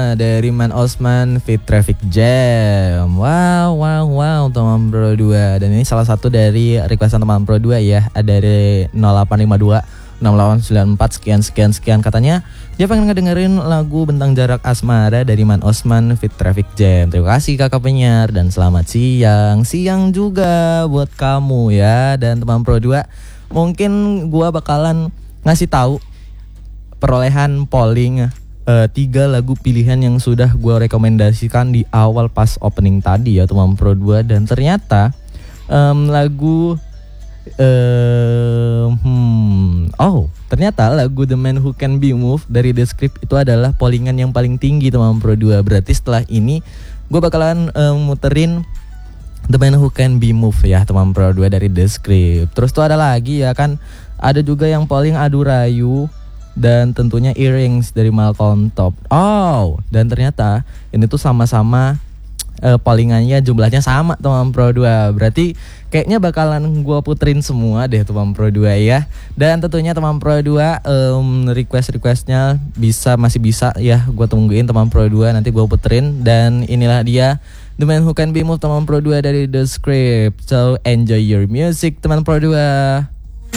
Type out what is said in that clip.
dari Man Osman Fit Traffic Jam. Wow teman Pro 2. Dan ini salah satu dari requestan teman Pro 2 ya. Dari 0852 6894 sekian katanya dia pengen ngedengerin lagu Bentang Jarak Asmara dari Man Osman Fit Traffic Jam. Terima kasih kakak penyiar dan selamat siang juga buat kamu ya. Dan teman Pro 2, mungkin gua bakalan ngasih tahu perolehan polling 3 lagu pilihan yang sudah gua rekomendasikan di awal pas opening tadi ya teman Pro 2. Dan ternyata ternyata lagu The Man Who Can Be Moved dari The Script itu adalah pollingan yang paling tinggi teman Pro 2. Berarti setelah ini gue bakalan muterin The Man Who Can Be Moved ya teman Pro 2 dari The Script. Terus tuh ada lagi ya kan, ada juga yang polling Adu Rayu dan tentunya Earrings dari Malcolm Top. Dan ternyata ini tuh sama-sama pollingannya jumlahnya sama teman Pro 2. Berarti kayaknya bakalan gue puterin semua deh teman Pro 2 ya. Dan tentunya teman Pro 2 requestnya masih bisa ya, gue tungguin teman Pro 2, nanti gue puterin. Dan inilah dia The Man Who Can Be Moved teman Pro 2 dari The Script. So enjoy your music teman Pro 2.